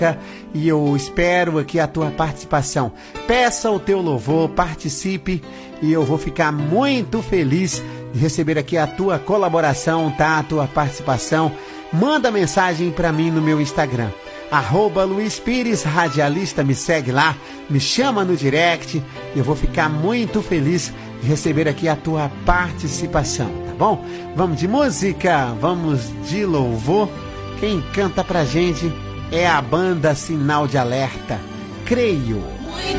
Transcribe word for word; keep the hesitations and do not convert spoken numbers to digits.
e eu espero aqui a tua participação. Peça o teu louvor, participe e eu vou ficar muito feliz de receber aqui a tua colaboração, tá? A tua participação. Manda mensagem para mim no meu Instagram, arroba Luiz Pires Radialista, me segue lá, me chama no direct, eu vou ficar muito feliz de receber aqui a tua participação, tá bom? Vamos de música, vamos de louvor. Quem canta pra gente é a banda Sinal de Alerta, Creio.